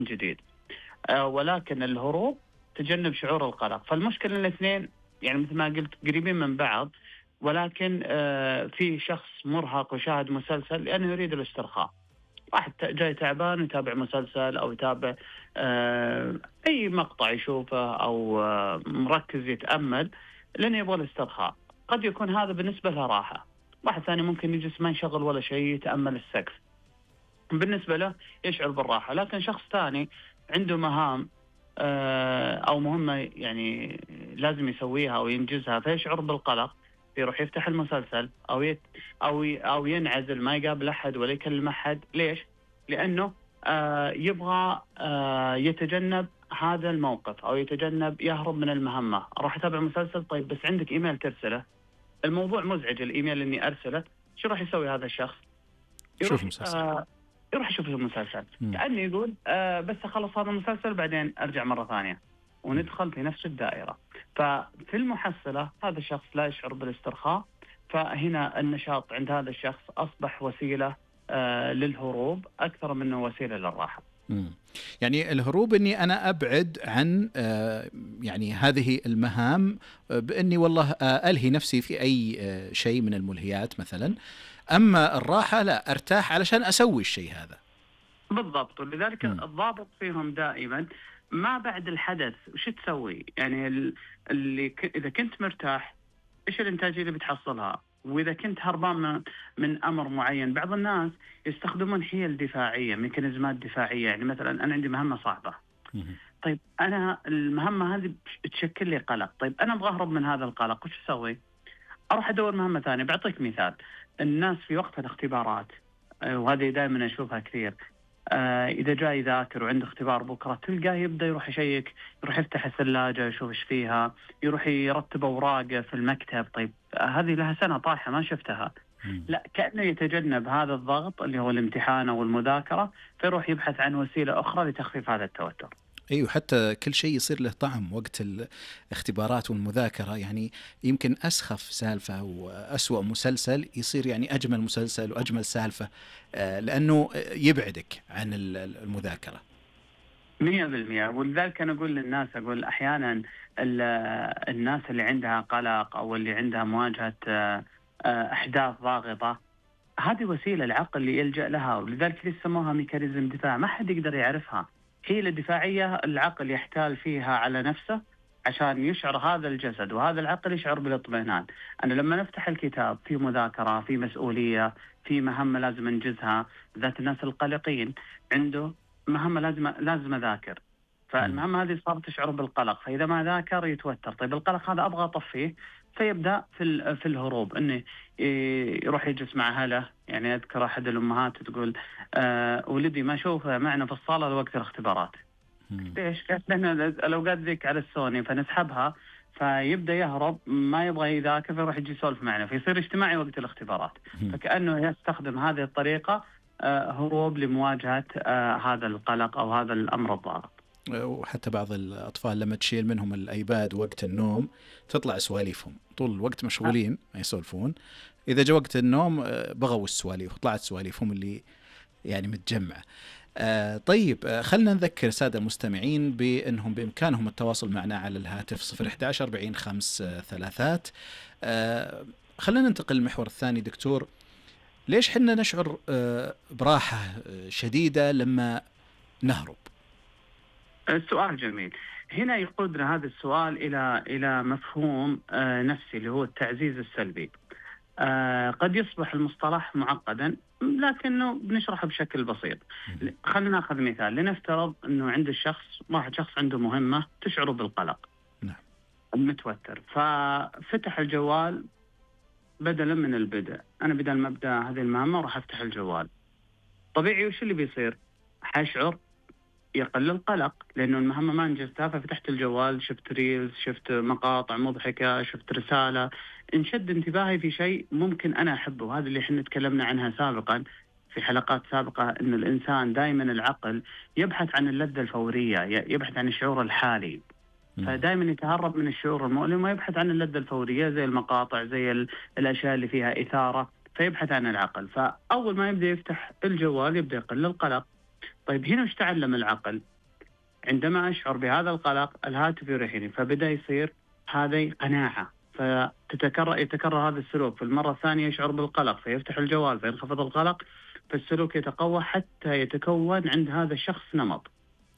جديد. ولكن الهروب تجنب شعور القلق. فالمشكلة الاثنين يعني مثل ما قلت قريبين من بعض، ولكن في شخص مرهق وشاهد مسلسل لأنه يريد الاسترخاء، واحد جاي تعبان ويتابع مسلسل أو يتابع أي مقطع يشوفه أو مركز يتأمل لأنه يبغى الاسترخاء. قد يكون هذا بالنسبة له راحة. واحد ثاني ممكن يجلس ما يشغل ولا شيء يتأمل السقف، بالنسبة له يشعر بالراحة. لكن شخص ثاني عنده مهام أو مهمة يعني لازم يسويها أو ينجزها فيشعر بالقلق، يروح يفتح المسلسل أو ينعزل، ما يقابل أحد ولا يكلم أحد. ليش؟ لأنه يبغى يتجنب هذا الموقف أو يتجنب يهرب من المهمة. أروح أتابع مسلسل، طيب بس عندك إيميل ترسله، الموضوع مزعج الإيميل إني أرسله. شو راح يسوي هذا الشخص؟ شوف يروح مسلسل. يروح يشوف المسلسل، كأنه يقول بس أخلص هذا المسلسل بعدين أرجع مرة ثانية، وندخل في نفس الدائرة. ففي المحصلة هذا الشخص لا يشعر بالاسترخاء، فهنا النشاط عند هذا الشخص أصبح وسيلة للهروب أكثر منه وسيلة للراحة. يعني الهروب أني أنا أبعد عن يعني هذه المهام بأني والله ألهي نفسي في أي شيء من الملهيات مثلا. أما الراحة لا، أرتاح علشان أسوي الشيء هذا. بالضبط. ولذلك الضابط فيهم دائما ما بعد الحدث وش تسوي. يعني إذا كنت مرتاح إيش الإنتاجية اللي بتحصلها، وإذا كنت هربان من أمر معين. بعض الناس يستخدمون حيل دفاعية، ميكانيزمات دفاعية. يعني مثلا أنا عندي مهمة صعبة، طيب أنا المهمة هذه تشكل لي قلق، طيب أنا أبغى أهرب من هذا القلق، وش أسوي؟ أروح أدور مهمة ثانية. بعطيك مثال، الناس في وقت الاختبارات وهذه دائما أشوفها كثير، إذا جاء يذاكر وعنده اختبار بكرة تلقاه يبدأ يروح يشيك، يروح يفتح الثلاجة يشوف إيش فيها، يروح يرتب أوراقه في المكتب. طيب هذه لها سنة طايحة ما شفتها. لا، كأنه يتجنب هذا الضغط اللي هو الامتحان أو المذاكرة، فيروح يبحث عن وسيلة أخرى لتخفيف هذا التوتر. أيوة، حتى كل شيء يصير له طعم وقت الاختبارات والمذاكرة. يعني يمكن أسخف سالفة وأسوأ مسلسل يصير يعني أجمل مسلسل وأجمل سالفة، لأنه يبعدك عن المذاكرة 100%. ولذلك أنا أقول للناس، أقول أحيانا الناس اللي عندها قلق أو اللي عندها مواجهة أحداث ضاغطة، هذه وسيلة العقل اللي يلجأ لها. ولذلك يسموها ميكانيزم دفاع، ما حد يقدر يعرفها. حيلة دفاعية العقل يحتال فيها على نفسه عشان يشعر هذا الجسد وهذا العقل يشعر بالاطمئنان. أنا لما نفتح الكتاب في مذاكرة، في مسؤولية، في مهمة لازم أنجزها، ذات الناس القلقين عنده مهمة لازم أذاكر، فالمهمة هذه صارت تشعر بالقلق، فإذا ما ذاكر يتوتر. طيب القلق هذا أبغى أطفيه، فيبدأ في الهروب، إنه يروح يجلس مع أهله. يعني أذكر أحد الأمهات تقول ولدي ما أشوفه معنا في الصالة لوقت الاختبارات. ليش؟ لأن الأوقات ذيك على السوني فنسحبها، فيبدأ يهرب ما يبغى يذاكر فيروح يجي يسولف معنا، فيصير اجتماعي وقت الاختبارات. فكأنه يستخدم هذه الطريقة هروب لمواجهة هذا القلق أو هذا الأمر الضاغط. وحتى بعض الأطفال لما تشيل منهم الأيباد وقت النوم تطلع سواليفهم، طول الوقت مشغولين ما يسولفون، إذا جاء وقت النوم بغوا السواليف وطلعت سواليفهم اللي يعني متجمعة. طيب خلنا نذكر سادة المستمعين بأنهم بإمكانهم التواصل معنا على الهاتف 011 40 5 3. خلنا ننتقل للمحور الثاني دكتور. ليش حنا نشعر براحة شديدة لما نهرب؟ السؤال جميل. هنا يقودنا هذا السؤال إلى مفهوم نفسي اللي هو التعزيز السلبي. قد يصبح المصطلح معقدا لكنه بنشرحه بشكل بسيط. خلينا ناخذ مثال. لنفترض أنه عند واحد شخص عنده مهمة تشعره بالقلق، متوتر، ففتح الجوال بدلا من البدء. أنا بدل ما أبدأ هذه المهمة راح أفتح الجوال. طبيعي وش اللي بيصير؟ حشعر يقل القلق لأنه المهمة ما انجزتها، ففتحت الجوال، شفت ريلز، شفت مقاطع مضحكة، شفت رسالة، انشد انتباهي في شيء ممكن أنا أحبه. وهذا اللي احنا تكلمنا عنها سابقا في حلقات سابقة، أن الإنسان دائما العقل يبحث عن اللذة الفورية، يبحث عن الشعور الحالي، فدائما يتهرب من الشعور المؤلم ويبحث عن اللذة الفورية زي المقاطع، زي الأشياء اللي فيها إثارة، فيبحث عن العقل. فأول ما يبدأ يفتح الجوال يبدأ يقل القلق. طيب هنا وش تعلم العقل؟ عندما أشعر بهذا القلق الهاتف يريحني، فبدأ يصير هذه قناعة، يتكرر هذا السلوك. في المرة الثانية يشعر بالقلق فيفتح الجوال فينخفض القلق، فالسلوك يتقوى حتى يتكون عند هذا الشخص نمط،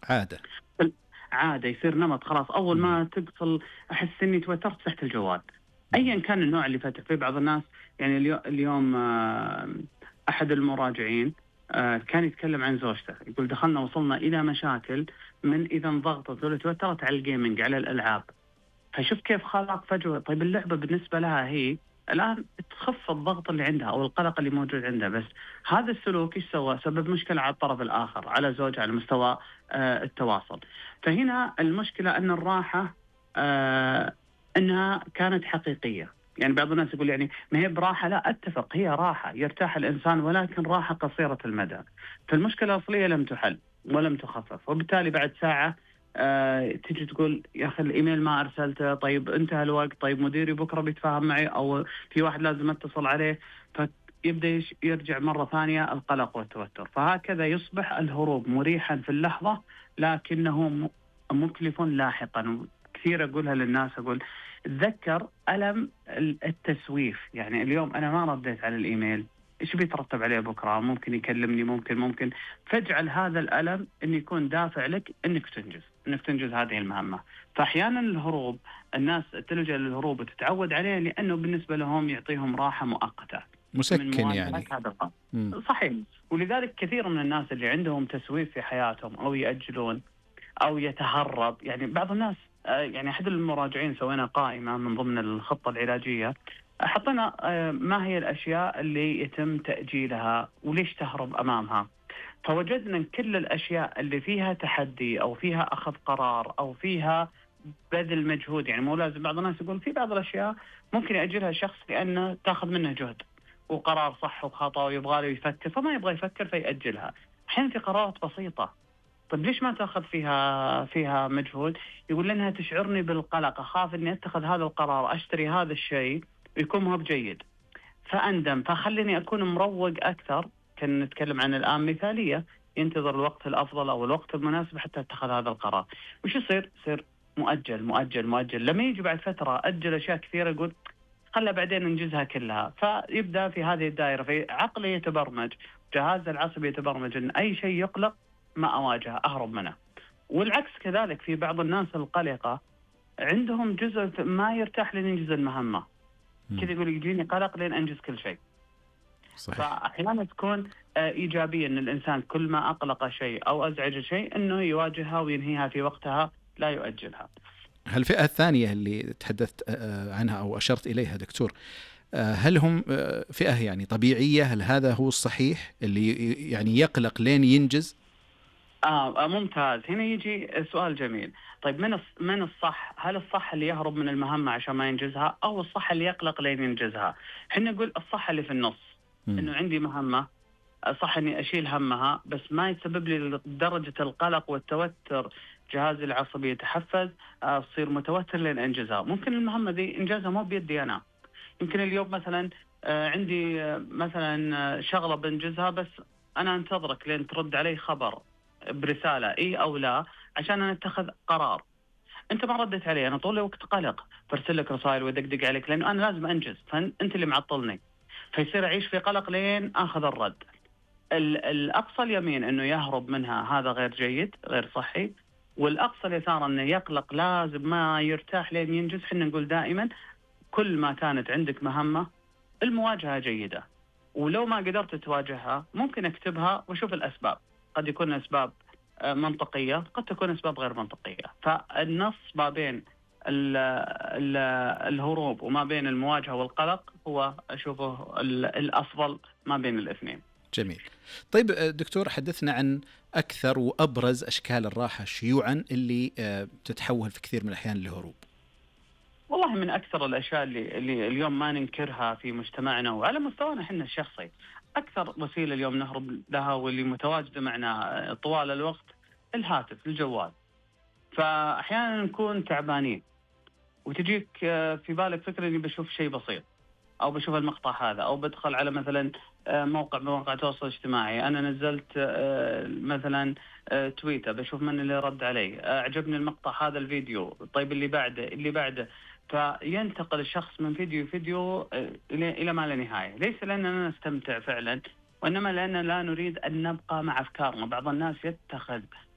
عادة، يصير نمط. خلاص أول ما تقفل أحس إني توترت تحت الجوال أيا كان النوع اللي فتح. في بعض الناس يعني اليوم أحد المراجعين كان يتكلم عن زوجته، يقول دخلنا وصلنا إلى مشاكل من إذا انضغطت ولا توترت على الجيمنج، على الألعاب. فشوف كيف خلق فجوة. طيب اللعبة بالنسبة لها هي الآن تخف الضغط اللي عندها أو القلق اللي موجود عندها، بس هذا السلوك ايش سوى؟ سبب مشكلة على الطرف الآخر، على زوجها، على مستوى التواصل. فهنا المشكلة أن الراحة أنها كانت حقيقية. يعني بعض الناس يقول يعني ما هي براحة، لا أتفق، هي راحة يرتاح الإنسان، ولكن راحة قصيرة المدى. فالمشكلة الأصلية لم تحل ولم تخفف، وبالتالي بعد ساعة تيجي تقول يا أخي الإيميل ما أرسلته، طيب انتهى الوقت، طيب مديري بكرة بيتفاهم معي، أو في واحد لازم أتصل عليه، فيبدأ يرجع مرة ثانية القلق والتوتر. فهكذا يصبح الهروب مريحا في اللحظة لكنه مكلف لاحقا. كثير أقولها للناس، أقول تذكر ألم التسويف. يعني اليوم أنا ما رديت على الإيميل، إيش بيترتب عليه بكرة؟ ممكن يكلمني، ممكن. فاجعل هذا الألم إن يكون دافع لك إنك تنجز هذه المهمة. فأحيانا الهروب، الناس تلجأ للهروب وتتعود عليه لأنه بالنسبة لهم يعطيهم راحة مؤقتة، مسكن يعني. صحيح. ولذلك كثير من الناس اللي عندهم تسويف في حياتهم أو يأجلون أو يتهرب. يعني بعض الناس، يعني أحد المراجعين سوينا قائمة من ضمن الخطة العلاجية، حطينا ما هي الأشياء اللي يتم تأجيلها وليش تهرب أمامها. فوجدنا أن كل الأشياء اللي فيها تحدي أو فيها أخذ قرار أو فيها بذل مجهود، يعني مو لازم. بعض الناس يقول في بعض الأشياء ممكن يأجلها الشخص لأنه تأخذ منه جهد وقرار صح وخطأ ويبغى له يفكر، فما يبغى يفكر فيأجلها. أحيانا في قرارات بسيطة، طيب ليش ما تأخذ فيها مجهود؟ يقول لأنها تشعرني بالقلق، أخاف أني أتخذ هذا القرار، أشتري هذا الشيء ويكون مو بجيد فأندم، فخليني أكون مروق أكثر. كان نتكلم عن الآن مثالية، ينتظر الوقت الأفضل أو الوقت المناسب حتى اتخذ هذا القرار. وش يصير مؤجل. لما يجي بعد فترة أجل أشياء كثيرة، يقول خلها بعدين ننجزها كلها. فيبدأ في هذه الدائرة، في عقله يتبرمج، جهاز العصبي يتبرمج أن أي شيء يقلق ما أواجهه، أهرب منه. والعكس كذلك، في بعض الناس القلقة عندهم جزء ما يرتاح لين ينجز المهمة، كذا يقول يجيني قلق لين أنجز كل شيء. صحيح. فأحيانا تكون إيجابية أن الإنسان كل ما أقلق شيء أو أزعج شيء أنه يواجهها وينهيها في وقتها، لا يؤجلها. الفئة الثانية اللي تحدثت عنها أو أشرت إليها دكتور، هل هم فئة يعني طبيعية؟ هل هذا هو الصحيح اللي يعني يقلق لين ينجز؟ ممتاز. هنا يجي سؤال جميل. طيب من الصح؟ هل الصح اللي يهرب من المهمة عشان ما ينجزها، أو الصح اللي يقلق لين ينجزها؟ حنا نقول الصح اللي في النص. إنه عندي مهمة، صح إني أشيل همها، بس ما يسبب لي درجة القلق والتوتر، جهازي العصبي يتحفز، أصير متوتر لين أنجزها. ممكن المهمة دي إنجازها مو بيدي أنا. يمكن اليوم مثلا عندي مثلا شغلة بنجزها، بس أنا أنتظرك لين ترد علي خبر برسالة إيه أو لا عشان أنا أتخذ قرار. أنت ما ردت علي، أنا طول الوقت قلق، برسل لك رسائل ودقدق عليك لأنه أنا لازم أنجز، فأنت اللي معطلني. فيصير أعيش في قلق لين أخذ الرد. الأقصى اليمين أنه يهرب منها، هذا غير جيد، غير صحي. والأقصى اليسار أنه يقلق، لازم ما يرتاح لين ينجز. حنا نقول دائما كل ما كانت عندك مهمة المواجهة جيدة، ولو ما قدرت تواجهها ممكن أكتبها وأشوف الأسباب. قد يكون أسباب منطقية، قد تكون أسباب غير منطقية. فالنص ما بين الهروب وما بين المواجهة والقلق هو أشوفه الأفضل ما بين الاثنين. جميل. طيب دكتور، حدثنا عن أكثر وأبرز أشكال الراحة شيوعا اللي تتحول في كثير من الأحيان لهروب. والله من أكثر الأشياء اللي اليوم ما ننكرها في مجتمعنا وعلى مستوانا إحنا الشخصي، أكثر وسيلة اليوم نهرب لها واللي متواجدة معنا طوال الوقت الهاتف، الجوال. فأحيانا نكون تعبانين وتجيك في بالك فكرة إني بشوف شيء بسيط، أو بشوف المقطع هذا، أو بدخل على مثلا موقع بموقع التواصل الاجتماعي، أنا نزلت مثلا تويتر بشوف من اللي رد علي، أعجبني المقطع هذا الفيديو، طيب اللي بعده فينتقل الشخص من فيديو إلى ما لا نهاية. ليس لأننا نستمتع فعلا، وإنما لأننا لا نريد أن نبقى مع أفكارنا. بعض الناس يتخذ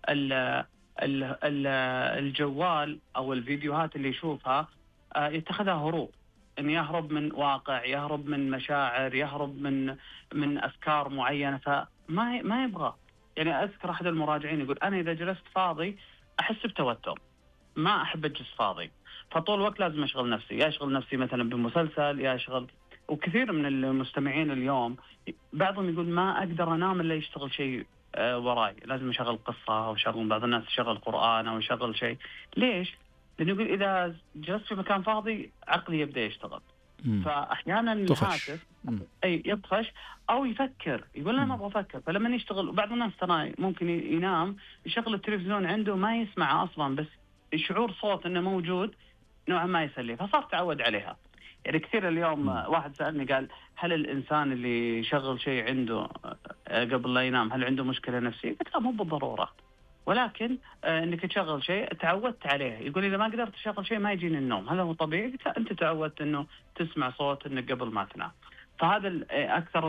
الجوال أو الفيديوهات اللي يشوفها يتخذها هروب، أن يهرب من واقع، يهرب من مشاعر، يهرب من أفكار معينة، فما يبغى. يعني أذكر أحد المراجعين يقول أنا إذا جلست فاضي أحس بتوتر، ما أحب أجلس فاضي، فطول الوقت لازم أشغل نفسي، يا أشغل نفسي مثلا بمسلسل، يا أشغل. وكثير من المستمعين اليوم بعضهم يقول ما أقدر أنام إلا يشتغل شيء وراي، لازم أشغل قصة، أو أشغل، بعض الناس يشغل قرآن أو يشغل شيء. ليش؟ لأنه يقول إذا جلست في مكان فاضي عقلي يبدأ يشتغل. فأحيانا الهاتف أي يطفش أو يفكر، يقول أنا ما أبغى أفكر، فلما يشتغل. بعض الناس ترى ممكن ينام يشغل التلفزيون عنده ما يسمع أصلا، بس شعور صوت إنه موجود نوعا ما يسليه، فصار تعود عليها. يعني كثير اليوم واحد سألني قال هل الإنسان اللي يشغل شيء عنده قبل لا ينام هل عنده مشكلة نفسية؟ قلت لا، مو بالضرورة، ولكن انك تشغل شيء تعودت عليه. يقول اذا ما قدرت تشغل شيء ما يجيني النوم، هذا هو طبيعي. انت تعودت انه تسمع صوت انك قبل ما تنام. فهذا اكثر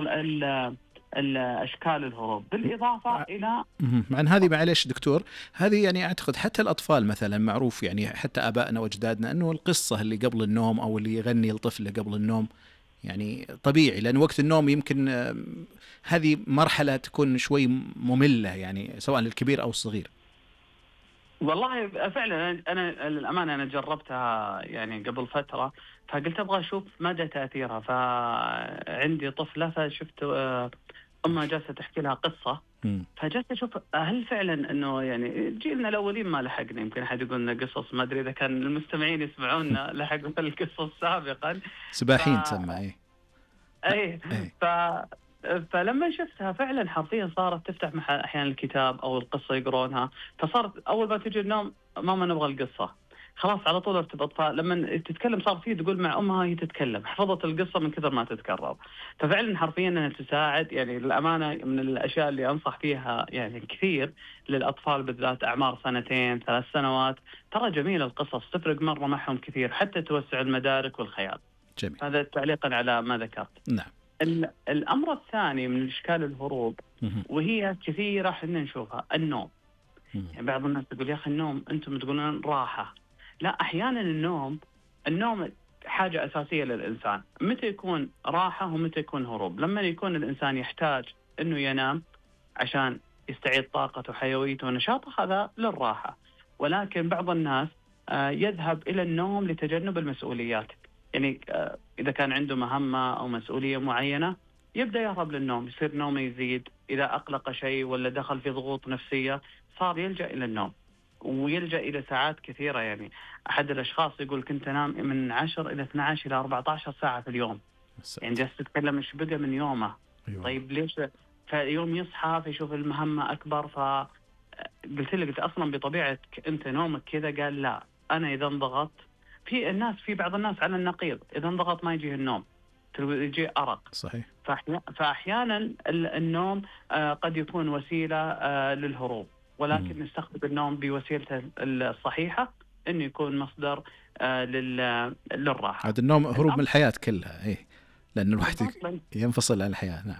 الاشكال الهروب، بالاضافه الى مع ان هذه معلش دكتور، هذه يعني اعتقد حتى الاطفال مثلا معروف، يعني حتى ابائنا واجدادنا انه القصه اللي قبل النوم او اللي يغني لطفله قبل النوم يعني طبيعي، لأن وقت النوم يمكن هذه مرحلة تكون شوي مملة يعني سواء للكبير أو الصغير. والله فعلا أنا للأمانة أنا جربتها يعني قبل فترة، فقلت أبغى أشوف مدى تأثيرها. فعندي طفلة فشفت أمها جالسة تحكي لها قصة، فجلست أشوف هل فعلا أنه يعني جيلنا الأولين ما لحقنا. يمكن أحد يقول لنا قصص، ما أدري إذا كان المستمعين يسمعونا لحقوا القصص سابقا، سباحين تسمى أي. فلما شفتها فعلا حرفيا صارت تفتح أحيانا الكتاب أو القصة يقرونها، فصارت أول ما تجي النوم ماما نبغى القصة، خلاص على طول ارتبط. فلما تتكلم صار فيه تقول مع أمها هي تتكلم، حفظت القصة من كثر ما تتكرر. ففعلا حرفيا أنها تساعد. يعني الأمانة من الأشياء اللي أنصح فيها يعني كثير للأطفال بالذات أعمار 2 3 سنوات، ترى جميل القصص تفرق مرة معهم كثير، حتى توسع المدارك والخيال. جميل. هذا تعليقا على ما ذكرت. نعم. الأمر الثاني من إشكال الهروب، وهي كثيرة احنا نشوفها، النوم. يعني بعض الناس يقول يا أخي النوم أنتم تقولون راحة، لا، أحيانا النوم حاجة أساسية للإنسان. متى يكون راحة ومتى يكون هروب؟ لما يكون الإنسان يحتاج أنه ينام عشان يستعيد طاقته وحيويته ونشاطه، هذا للراحة. ولكن بعض الناس يذهب إلى النوم لتجنب المسؤوليات. يعني إذا كان عنده مهمة أو مسؤولية معينة يبدأ يهرب للنوم، يصير نومه يزيد. إذا أقلق شيء ولا دخل في ضغوط نفسية صار يلجأ إلى النوم، ويلجأ إلى ساعات كثيرة. يعني أحد الأشخاص يقول كنت أنام من 10 إلى 12 إلى 14 ساعة في اليوم. يعني جالس تتكلم إيش بقى من يومه. أيوة. طيب ليش؟ فيوم يصحى فيشوف المهمة أكبر. قلت أصلا بطبيعة أنت نومك كذا. قال لا، أنا إذا انضغط في بعض الناس على النقيض، إذا انضغط ما يجيه النوم، يجي أرق. صحيح. فأحيانا النوم قد يكون وسيلة للهروب، ولكن نستخدم النوم بوسيلته الصحيحة، إنه يكون مصدر للراحة. هذا النوم هروب من الحياة كلها، لأن الواحد ينفصل عن الحياة. نعم.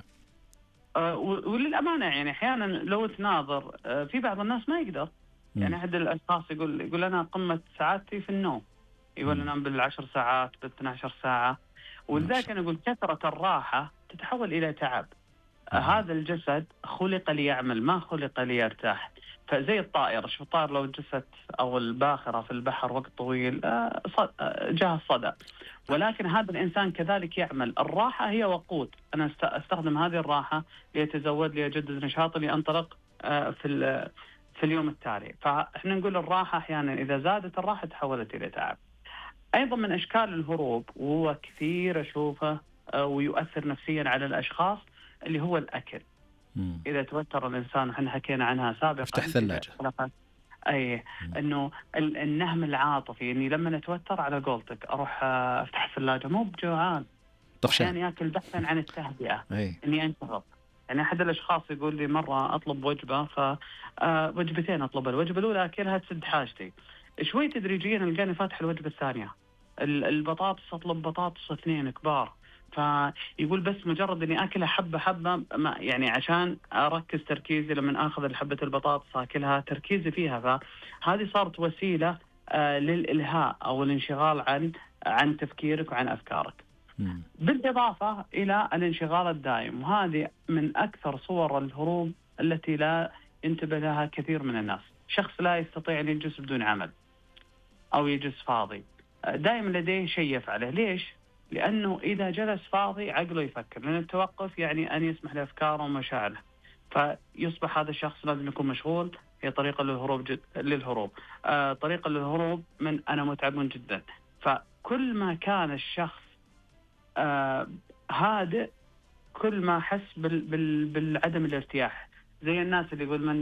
وللأمانة يعني أحيانا لو تناظر في بعض الناس ما يقدر. يعني أحد الأشخاص يقول أنا قمة سعادتي في النوم، يقول أنام بال10 ساعات بال12 ساعة. ولذلك أنا أقول كثرة الراحة تتحول إلى تعب. هذا الجسد خلق ليعمل، ما خلق ليرتاح. فزي الطائر، شوف الطائر لو جست أو الباخرة في البحر وقت طويل جاء الصدى. ولكن هذا الإنسان كذلك يعمل. الراحة هي وقود، أنا أستخدم هذه الراحة ليتزود، ليجدد نشاطي، لأنطلق في اليوم التالي. فإحنا نقول الراحة أحيانا إذا زادت الراحة تحولت إلى تعب. أيضا من أشكال الهروب، وهو كثير أشوفه ويؤثر نفسيا على الأشخاص، اللي هو الأكل. إذا توتر الإنسان، وحنا حكينا عنها سابقا، افتح ثلاجة. إنه النهم العاطفي، إني لما نتوتر على قولتك أروح أفتح الثلاجة، مو بجوعان، طفشان ياكل بحثا عن التهدئه، أي. اني انشغل. يعني احد الاشخاص يقول لي مره اطلب وجبه، وجبتين اطلبها، الوجبه الاولى اكلها تسد حاجتي، شوي تدريجيا القاني فاتح الوجبه الثانيه، البطاطس اطلب بطاطس 2 كبار. فيقول بس مجرد اني اكلها حبه حبه، ما يعني عشان اركز تركيزي لما اخذ الحبه البطاطس اكلها تركيزي فيها. فهذه صارت وسيله للالهاء او الانشغال عن تفكيرك وعن افكارك. بالإضافة إلى الانشغال الدائم، وهذه من أكثر صور الهروب التي لا ينتبه لها كثير من الناس. شخص لا يستطيع أن يجلس بدون عمل أو يجلس فاضي، دائما لديه شيء يفعله. ليش؟ لأنه إذا جلس فاضي عقله يفكر، لأن التوقف يعني أن يسمح لأفكاره ومشاعره، فيصبح هذا الشخص لازم يكون مشغول. هي طريقة للهروب طريقة للهروب من أنا متعب جدا. فكل ما كان الشخص هادئ، كل ما حس بالعدم الارتياح. زي الناس اللي يقول من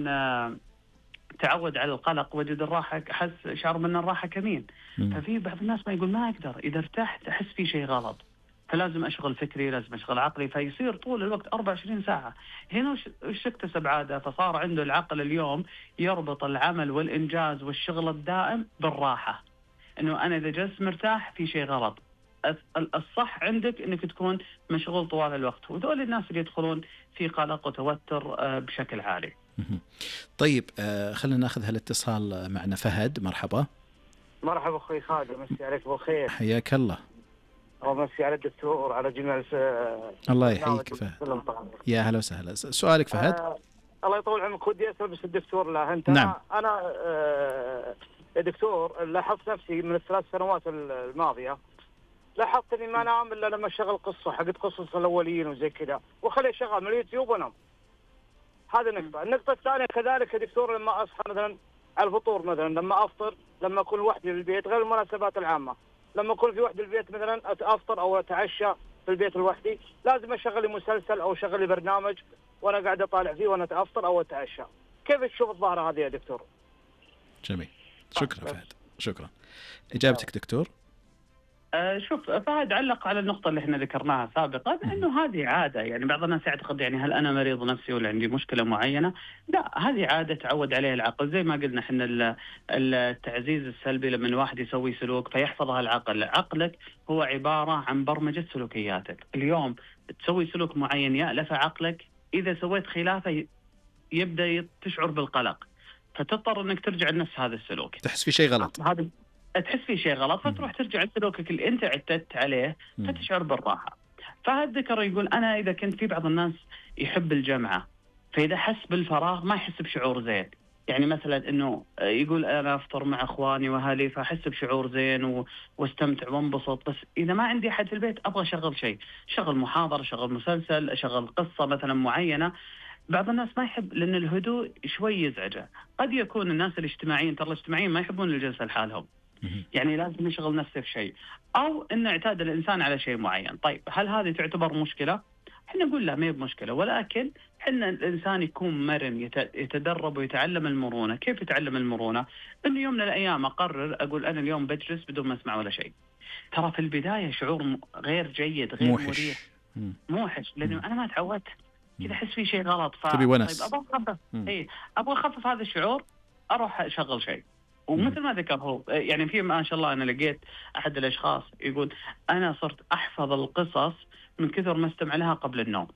تعود على القلق وجد الراحة، حس شعر من الراحة كمين. ففي بعض الناس ما يقول ما أقدر، إذا ارتحت أحس في شيء غلط، فلازم أشغل فكري، لازم أشغل عقلي، فيصير طول الوقت 24 ساعة. هنا وش اكتسب عادة؟ فصار عنده العقل اليوم يربط العمل والإنجاز والشغل الدائم بالراحة، إنه أنا إذا جلست مرتاح في شيء غلط. الصح عندك انك تكون مشغول طوال الوقت، وذول الناس اللي يدخلون في قلق وتوتر بشكل عالي. طيب خلينا ناخذ هالاتصال معنا. فهد، مرحبا. مرحبا اخوي خالد، مسي عليك بالخير. حياك الله. ومسي على الدكتور على جميع الله يحييك فهد. يا هلا وسهلا. سؤالك فهد. الله يطول عمرك. ودي اسال بس الدكتور له انت. نعم. انا يا دكتور لاحظت نفسي من ال3 سنوات الماضيه، لاحظت اني ما انام الا لما اشغل قصه حقت قصص الاولين وزي كذا، واخليه شغال من اليوتيوب وانام. هذه نقطه. النقطه الثانيه كذلك يا دكتور، لما اصحى مثلا على الفطور، مثلا لما افطر، لما اكون لوحدي في البيت غير المناسبات العامه، لما اكون في وحدي البيت مثلا افطر او اتعشى في البيت لوحدي، لازم اشغل لي مسلسل او اشغل لي برنامج وانا قاعد اطالع فيه وانا افطر او اتعشى. كيف تشوف الظاهره هذه يا دكتور؟ جميل، شكرا فهد، شكرا. اجابتك دكتور؟ شوف فهد، علق على النقطة اللي احنا ذكرناها سابقا، انه هذه عادة. يعني بعض الناس يعتقد يعني هل انا مريض نفسي ولا عندي مشكلة معينة؟ لا، هذه عادة تعود عليها العقل. زي ما قلنا احنا التعزيز السلبي لما الواحد يسوي سلوك فيحفظها العقل. عقلك هو عبارة عن برمجة سلوكياتك. اليوم تسوي سلوك معين يألف عقلك، اذا سويت خلافه يبدأ تشعر بالقلق، فتضطر انك ترجع لنفس هذا السلوك، تحس في شيء غلط، هذا تحس في شيء غلط، فتروح ترجع لسلوكك اللي انت اعتدت عليه، فتشعر بالراحه. فهالذكر يقول انا اذا كنت، في بعض الناس يحب الجمعه، فاذا حس بالفراغ ما يحس بشعور زين. يعني مثلا انه يقول انا افطر مع اخواني واهلي فاحس بشعور زين واستمتع وانبسط، بس اذا ما عندي احد في البيت ابغى اشغل شيء، شغل محاضره، شغل مسلسل، اشغل قصه مثلا معينه. بعض الناس ما يحب، لان الهدوء شوي يزعجه. قد يكون الناس الاجتماعيين، ترى الاجتماعيين ما يحبون الجلسه لحالهم، يعني لازم يشغل نفسه في شيء، او انه اعتاد الانسان على شيء معين. طيب هل هذه تعتبر مشكله؟ احنا نقول لا، ما هي بمشكله، ولكن احنا الانسان يكون مرن، يتدرب ويتعلم المرونه. كيف يتعلم المرونه؟ انه يوم من الايام اقرر اقول انا اليوم بجلس بدون ما اسمع ولا شيء. ترى في البدايه شعور غير جيد، غير مريح، موحش، لانه انا ما تعودت كذا، احس في شيء غلط. تبي ونس. طيب ابغى اخفف، ابغى اخفف هذا الشعور، اروح اشغل شيء. ومثل ما ذكر هو، يعني في ما شاء الله انا لقيت احد الاشخاص يقول انا صرت احفظ القصص من كثر ما استمع لها قبل النوم.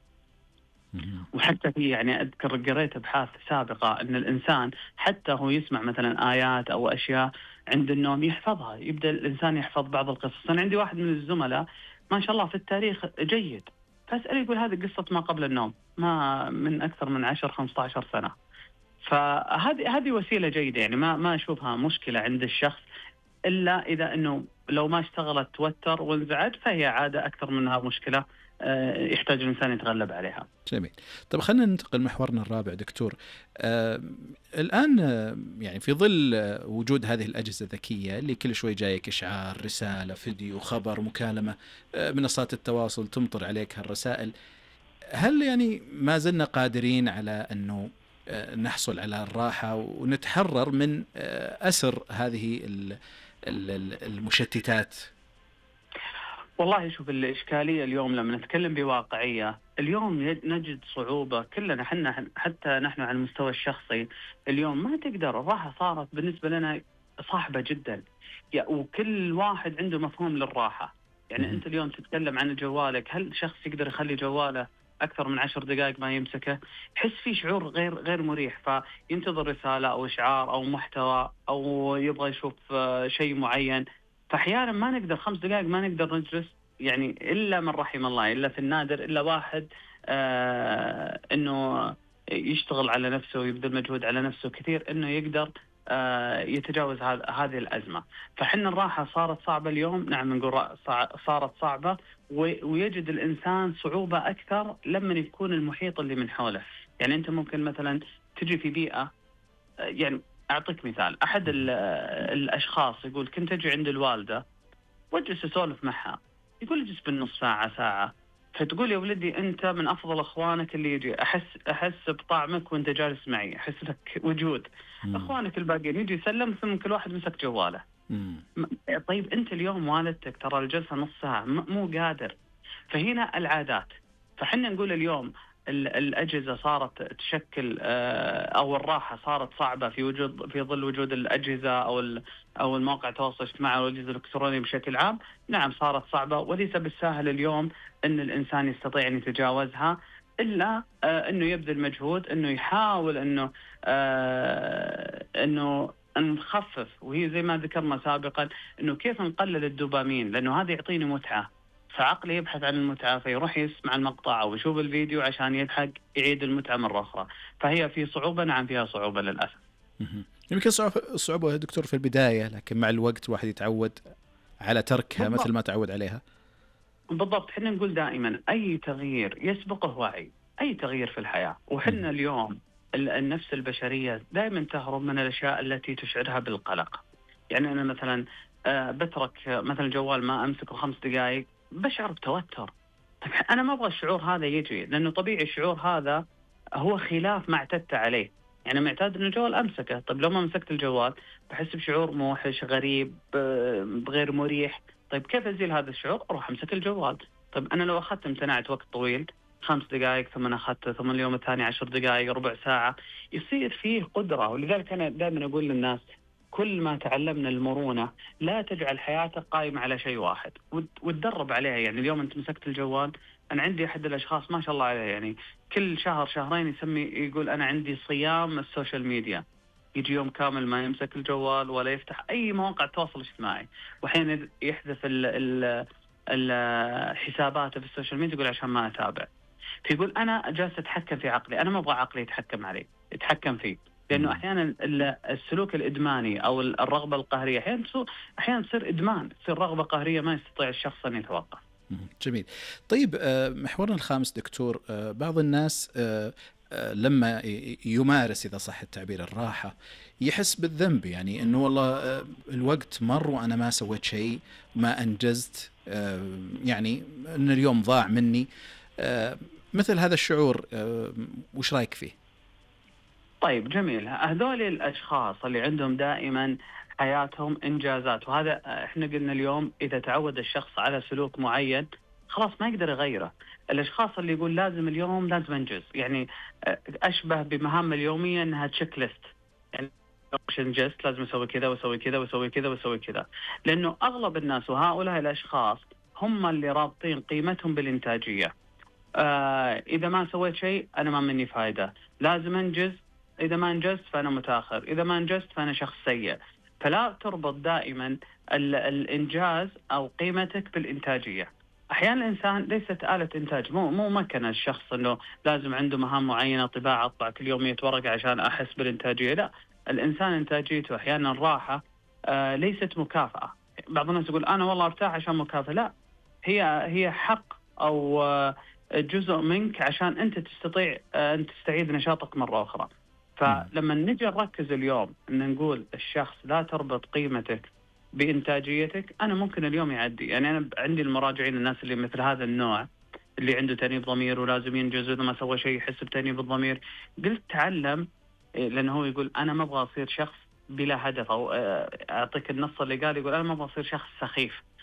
وحتى في، يعني اذكر قريت ابحاث سابقه ان الانسان حتى هو يسمع مثلا ايات او اشياء عند النوم يحفظها، يبدا الانسان يحفظ بعض القصص. انا عندي واحد من الزملاء ما شاء الله في التاريخ جيد، فاسال يقول هذه قصه ما قبل النوم، ما من اكثر من 10-15 سنه. فهذه وسيله جيده، يعني ما اشوفها مشكله عند الشخص، الا اذا انه لو ما اشتغلت توتر وانزعج، فهي عاده اكثر منها مشكله يحتاج الانسان يتغلب عليها. جميل. طب خلينا ننتقل محورنا الرابع دكتور. الان يعني في ظل وجود هذه الاجهزه الذكيه اللي كل شوي جايك اشعار، رساله، فيديو، خبر، مكالمه، منصات التواصل تمطر عليك هالرسائل، هل يعني ما زلنا قادرين على انه نحصل على الراحة ونتحرر من أسر هذه المشتتات؟ والله شوف الإشكالية اليوم لما نتكلم بواقعية، اليوم نجد صعوبة كلنا حتى نحن على المستوى الشخصي. اليوم ما تقدر، الراحة صارت بالنسبة لنا صعبة جدا، وكل واحد عنده مفهوم للراحة. يعني أنت اليوم تتكلم عن جوالك، هل شخص يقدر يخلي جواله أكثر من 10 دقائق ما يمسكه؟ يحس فيه شعور غير مريح، فينتظر رسالة أو إشعار أو محتوى أو يبغى يشوف شيء معين. فأحيانا ما نقدر 5 دقائق ما نقدر نجلس، يعني إلا من رحم الله، إلا في النادر، إلا واحد إنه يشتغل على نفسه ويبذل مجهود على نفسه كثير إنه يقدر يتجاوز هذه الأزمة. فحنا الراحة صارت صعبة اليوم، نعم نقول صارت صعبة، ويجد الإنسان صعوبة أكثر لما يكون المحيط اللي من حوله. يعني أنت ممكن مثلا تجي في بيئة، يعني أعطيك مثال، أحد الأشخاص يقول كنت أجي عند الوالدة واجلس أسولف معها، يقول اجلس بالنص ساعة ساعة، فتقول يا ولدي أنت من أفضل أخوانك اللي يجي، أحس بطعمك وأنت جالس معي، أحس لك وجود. أخوانك الباقيين يجي يسلم ثم كل واحد مسك جواله. طيب أنت اليوم والدتك ترى الجلسة نص ساعة مو قادر. فهنا العادات. فحنا نقول اليوم الأجهزة صارت تشكل أو الراحة صارت صعبة في ظل وجود الأجهزة أو المواقع التواصل الاجتماعي والأجهزة الإلكترونية بشكل عام. نعم صارت صعبة، وليس بالسهل اليوم أن الإنسان يستطيع أن يتجاوزها، إلا أنه يبذل مجهود، أنه يحاول أنه نخفف. وهي زي ما ذكرنا سابقا أنه كيف نقلل الدوبامين، لأنه هذا يعطيني متعة، فعقلي يبحث عن المتعة فيروح يسمع المقطع أو يشوف الفيديو عشان يلحق يعيد المتعة مرة أخرى. فهي في صعوبة، نعم فيها صعوبة للأسف. يمكن صعوبة دكتور في البداية، لكن مع الوقت الواحد يتعود على تركها بالضبط. مثل ما تعود عليها. بالضبط. حنا نقول دائما أي تغيير يسبقه وعي، أي تغيير في الحياة. وحنا اليوم النفس البشرية دائما تهرب من الأشياء التي تشعرها بالقلق. يعني أنا مثلا بترك مثلا الجوال ما أمسكه 5 دقائق بشعر بتوتر. طيب أنا ما أبغى الشعور هذا يجي، لأنه طبيعي الشعور هذا هو خلاف ما اعتدت عليه. يعني معتاد أن الجوال أمسكه، طيب لو ما مسكت الجوال بحس بشعور موحش غريب غير مريح. طيب كيف أزيل هذا الشعور؟ أروح أمسك الجوال. طيب أنا لو أخذت امتنعت وقت طويل 5 دقائق ثم أخذت ثم اليوم الثاني 10 دقائق ربع ساعة، يصير فيه قدرة. ولذلك أنا دائما أقول للناس كل ما تعلمنا المرونة، لا تجعل حياتك قائمة على شيء واحد وتدرب عليها. يعني اليوم أنت مسكت الجوال، أنا عندي أحد الأشخاص ما شاء الله عليه، يعني كل شهر شهرين يقول أنا عندي صيام السوشيال ميديا، يجي يوم كامل ما يمسك الجوال ولا يفتح أي مواقع تواصل اجتماعي، وحين يحذف الحسابات في السوشيال ميديا يقول عشان ما أتابع. فيقول أنا جالس أتحكم في عقلي، أنا ما أبغى عقلي يتحكم فيه. لأنه أحيانا السلوك الإدماني أو الرغبة القهرية أحيانا تصير إدمان، تصير رغبة قهرية ما يستطيع الشخص أن يتوقف. جميل. طيب محورنا الخامس دكتور، بعض الناس لما يمارس إذا صح التعبير الراحة يحس بالذنب، يعني أنه والله الوقت مر وأنا ما سويت شيء، ما أنجزت، يعني أن اليوم ضاع مني. مثل هذا الشعور وش رأيك فيه؟ طيب جميل. هذول الأشخاص اللي عندهم دائما حياتهم إنجازات، وهذا إحنا قلنا اليوم إذا تعود الشخص على سلوك معين خلاص ما يقدر يغيره. الأشخاص اللي يقول لازم اليوم لازم أنجز، يعني أشبه بمهام اليومية أنها تشيك ليست، يعني مش أنجزت لازم أسوي كذا وأسوي كذا وأسوي كذا وأسوي كذا. لأنه أغلب الناس وهؤلاء الأشخاص هم اللي رابطين قيمتهم بالإنتاجية. إذا ما سويت شيء أنا ما مني فايدة، لازم أنجز، إذا ما أنجزت فأنا متأخر، إذا ما أنجزت فأنا شخص سيء. فلا تربط دائما الإنجاز أو قيمتك بالإنتاجية. أحيانا الإنسان ليست آلة إنتاج، مو مكنة الشخص أنه لازم عنده مهام معينة، طباعة أطبع كل يوم 100 ورقة عشان أحس بالإنتاجية. لا، الإنسان إنتاجيته أحيانا الراحة ليست مكافأة. بعض الناس يقول أنا والله أرتاح عشان مكافأة، لا، هي حق أو جزء منك عشان أنت تستطيع أن تستعيد نشاطك مرة أخرى. فلما نجي نركز اليوم أن نقول الشخص لا تربط قيمتك بإنتاجيتك، أنا ممكن اليوم يعدي. يعني أنا عندي المراجعين الناس اللي مثل هذا النوع اللي عنده تأنيب ضمير ولازم ينجز، وإذا ما سوى شيء يحس بتأنيب الضمير. قلت تعلم، لأنه هو يقول أنا ما أبغى أصير شخص بلا هدف، أو أعطيك النص اللي قال، يقول أنا ما أبغى أصير شخص سخيف،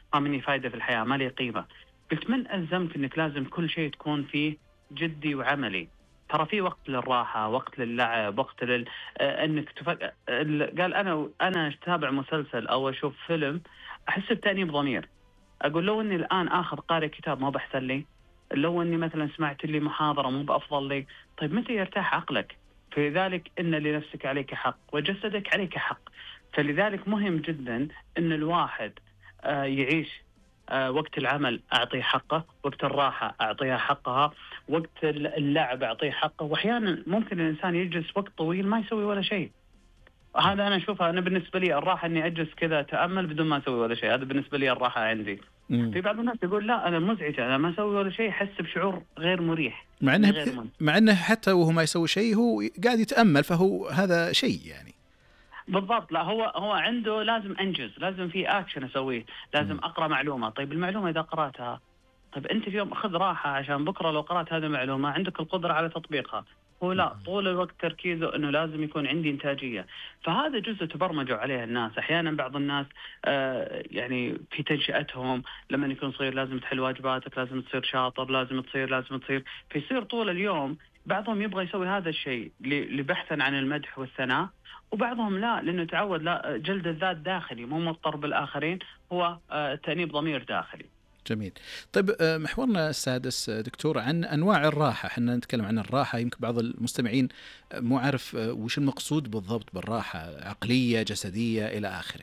ما مني فايدة في الحياة، ما لي قيمة. قلت من ألزمك أنك لازم كل شيء تكون فيه جدي وعملي؟ ترى في وقت للراحة، وقت للعب، وقت أنك قال أنا أتابع مسلسل أو أشوف فيلم أحس بتأنيب ضمير، أقول لو أني الآن آخذ قارئ كتاب ما بحسن لي، لو أني مثلا سمعت لي محاضرة مو بأفضل لي. طيب متى يرتاح عقلك؟ فلذلك إن لنفسك عليك حق وجسدك عليك حق. فلذلك مهم جدا أن الواحد يعيش وقت العمل أعطيه حقه، وقت الراحة أعطيها حقها، وقت اللعب أعطيه حقه. وأحيانا ممكن الإنسان يجلس وقت طويل ما يسوي ولا شيء. هذا أنا أشوفها، أنا بالنسبة لي الراحة إني أجلس كذا تأمل بدون ما أسوي ولا شيء، هذا بالنسبة لي الراحة عندي. في بعض الناس يقول لا أنا مزعجة، أنا ما أسوي ولا شيء، أحس بشعور غير مريح. مع أنه حتى وهو ما يسوي شيء هو قاعد يتأمل، فهو هذا شيء يعني. بالضبط. لا هو عنده لازم أنجز، لازم في أكشن أسويه، لازم أقرأ معلومة. طيب المعلومة إذا قرأتها، طيب أنت في يوم أخذ راحة عشان بكرة لو قرأت هذه المعلومة عندك القدرة على تطبيقها. هو لا، طول الوقت تركيزه أنه لازم يكون عندي إنتاجية. فهذا جزء تبرمجوا عليه الناس. أحيانا بعض الناس يعني في تنشئتهم لما يكون صغير لازم تحل واجباتك، لازم تصير شاطر، لازم تصير، فيصير طول اليوم بعضهم يبغى يسوي هذا الشيء لبحثا عن المدح والثناء، وبعضهم لا، لأنه تعود لا، جلد الذات داخلي مو مضطر بالآخرين، هو تأنيب ضمير داخلي. جميل. طيب محورنا السادس دكتور عن أنواع الراحة. حنا نتكلم عن الراحة، يمكن بعض المستمعين مو عارف وش المقصود بالضبط بالراحة، عقلية، جسدية، إلى آخره.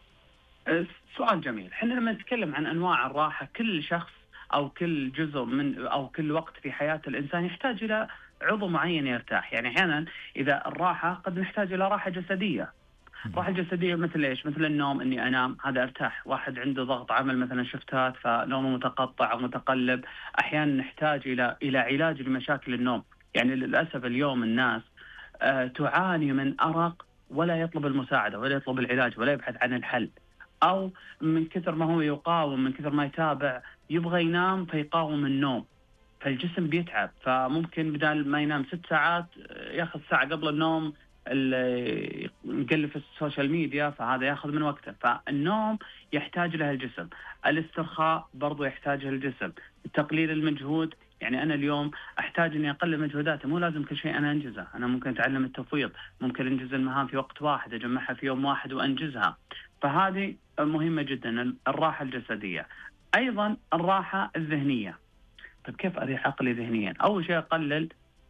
سؤال جميل. حنا لما نتكلم عن أنواع الراحة، كل شخص أو كل جزء من أو كل وقت في حياة الإنسان يحتاج إلى عضو معين يرتاح. يعني أحيانا إذا الراحة قد نحتاج إلى راحة جسدية. راحة جسدية مثل إيش؟ مثل النوم، إني أنام، هذا أرتاح. واحد عنده ضغط عمل مثلا شفتات فنومه متقطع أو متقلب، أحيانا نحتاج إلى علاج لمشاكل النوم. يعني للأسف اليوم الناس تعاني من أرق ولا يطلب المساعدة ولا يطلب العلاج ولا يبحث عن الحل، أو من كثر ما هو يقاوم، من كثر ما يتابع يبغى ينام فيقاوم النوم، فالجسم بيتعب. فممكن بدل ما ينام 6 ساعات ياخذ ساعة قبل النوم اللي يقلب في السوشيال ميديا، فهذا ياخذ من وقته. فالنوم يحتاج له الجسم، الاسترخاء برضو يحتاجه الجسم، تقليل المجهود. يعني أنا اليوم أحتاج أني أقلل مجهوداتي، مو لازم كل شيء أنا أنجزه. أنا ممكن أتعلم التفويض، ممكن أنجز المهام في وقت واحد، أجمعها في يوم واحد وأنجزها. فهذه مهمة جدا، الراحة الجسدية. أيضا الراحة الذهنية. طيب كيف أريح عقلي ذهنيا؟ أول شيء أقلل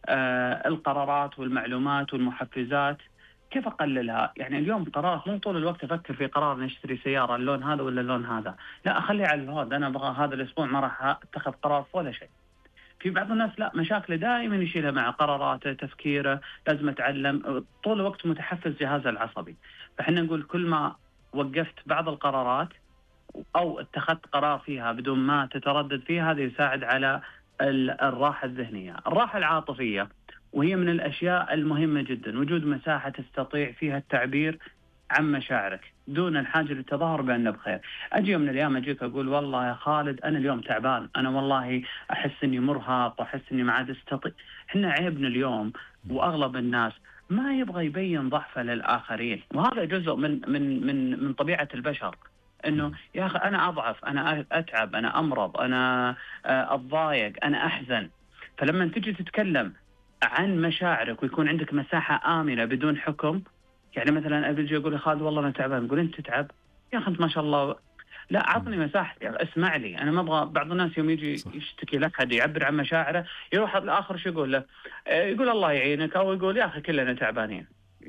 القرارات والمعلومات والمحفزات. كيف أقللها؟ يعني اليوم قرار، مو طول الوقت أفكر في قرار نشتري سيارة اللون هذا ولا اللون هذا، لا أخلي على الهود، أنا أبغى هذا الأسبوع ما راح أتخذ قرار في ولا شيء. في بعض الناس لا، مشاكله دائما يشيلها مع قراراته، تفكيره، لازم أتعلم، طول الوقت متحفز جهازه العصبي. فإحنا نقول كل ما وقفت بعض القرارات أو اتخذت قرار فيها بدون ما تتردد فيها، هذا يساعد على الراحة الذهنية. الراحة العاطفية، وهي من الأشياء المهمة جدا، وجود مساحة تستطيع فيها التعبير عن مشاعرك دون الحاجة للتظاهر بأنه بخير. أجي يوم من الأيام أجيك أقول والله يا خالد أنا اليوم تعبان، أنا والله أحس أني مرهق وأحس أني ما عاد أستطيع. إحنا عيبنا اليوم وأغلب الناس ما يبغى يبين ضعفه للآخرين، وهذا جزء من طبيعة البشر، إنه يا أخي أنا أضعف، أنا أتعب، أنا أمرض، أنا أتضايق، أنا أحزن. فلما تجي تتكلم عن مشاعرك ويكون عندك مساحة آمنة بدون حكم، يعني مثلا أجي أقول خالد والله أنا تعبان، أقول أنت تتعب يا أخي أنت ما شاء الله، لا عطني مساحتي، اسمع لي. أنا ما أبغى بعض الناس يوم يجي يشتكي لك حد يعبر عن مشاعره يروح الآخر شو يقول له؟ يقول الله يعينك، أو يقول يا أخي كلنا تعبانين.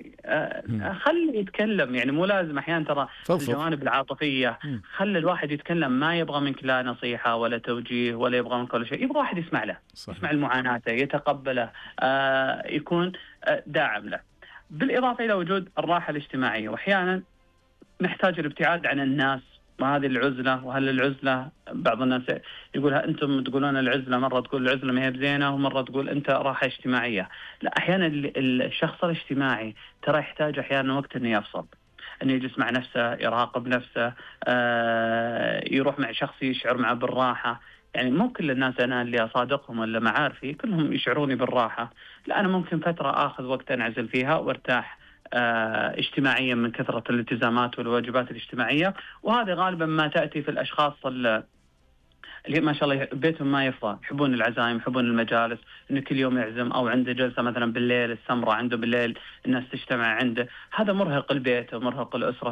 خلي يتكلم، يعني مو لازم أحيانا ترى الجوانب العاطفية خلي الواحد يتكلم، ما يبغى منك لا نصيحة ولا توجيه ولا يبغى منك كل شيء، يبغى واحد يسمع له، يسمع المعاناة، يتقبله، يكون داعم له. بالإضافة إلى وجود الراحة الاجتماعية، وأحيانا نحتاج الابتعاد عن الناس، وهذه العزلة. وهل العزلة بعض الناس يقولها أنتم تقولون العزلة، مرة تقول العزلة ما هي بزينة، ومرة تقول أنت راحة اجتماعية. لا، أحيانا الشخص الاجتماعي ترى يحتاج أحيانا وقت أنه يفصل، أنه يجلس مع نفسه، يراقب نفسه، يروح مع شخص يشعر معه بالراحة. يعني مو كل الناس أنا اللي أصادقهم ولا معارفي كلهم يشعروني بالراحة، لا، أنا ممكن فترة آخذ وقت أنعزل فيها وارتاح اجتماعيا من كثرة الالتزامات والواجبات الاجتماعية. وهذه غالبا ما تأتي في الأشخاص اللي ما شاء الله بيتهم ما يفضى، يحبون العزائم، يحبون المجالس، انه كل يوم يعزم، او عنده جلسه مثلا بالليل، السمره عنده بالليل الناس تجتمع عنده. هذا مرهق البيت ومرهق الاسره.